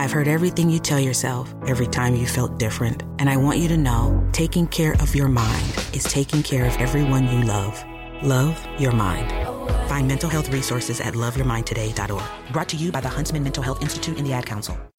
I've heard everything you tell yourself every time you felt different. And I want you to know, taking care of your mind is taking care of everyone you love. Love your mind. Find mental health resources at loveyourmindtoday.org. Brought to you by the Huntsman Mental Health Institute and the Ad Council.